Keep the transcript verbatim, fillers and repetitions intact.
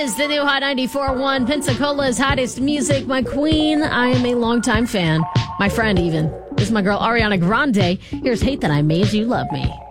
is the new Hot ninety-four point one, Pensacola's hottest music. My queen, I am a longtime fan. My friend, even. This is my girl, Ariana Grande. Here's Hate That I Made You Love Me.